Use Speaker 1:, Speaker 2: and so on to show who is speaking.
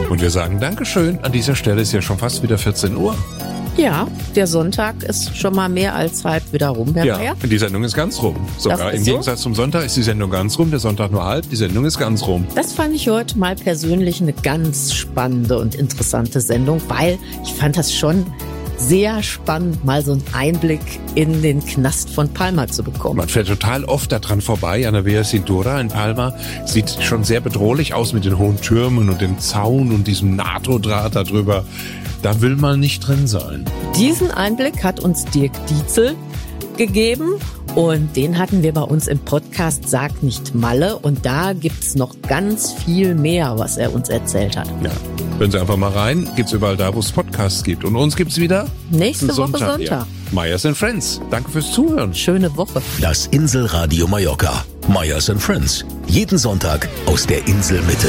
Speaker 1: Und wir sagen Dankeschön. An dieser Stelle ist ja schon fast wieder 14 Uhr.
Speaker 2: Ja, der Sonntag ist schon mal mehr als halb wieder rum, Herr Meier.
Speaker 1: Die Sendung ist ganz rum. Sogar im Gegensatz zum Sonntag ist die Sendung ganz rum, der Sonntag nur halb, die Sendung ist ganz rum.
Speaker 2: Das fand ich heute mal persönlich eine ganz spannende und interessante Sendung, weil ich fand das schon sehr spannend, mal so einen Einblick in den Knast von Palma zu bekommen.
Speaker 1: Man fährt total oft daran vorbei, an der Via Cintura in Palma. Sieht schon sehr bedrohlich aus mit den hohen Türmen und dem Zaun und diesem NATO-Draht da drüber. Da will man nicht drin sein.
Speaker 2: Diesen Einblick hat uns Dirk Dietzel gegeben und den hatten wir bei uns im Podcast Sag nicht Malle und da gibt's noch ganz viel mehr, was er uns erzählt hat.
Speaker 1: Ja, hören Sie einfach mal rein, gibt's überall da, wo es Podcasts gibt. Und uns gibt's wieder
Speaker 2: nächste Woche Sonntag.
Speaker 1: Ja. Meyers & Friends. Danke fürs Zuhören.
Speaker 2: Schöne Woche.
Speaker 3: Das Inselradio Mallorca. Meyers & Friends. Jeden Sonntag aus der Inselmitte.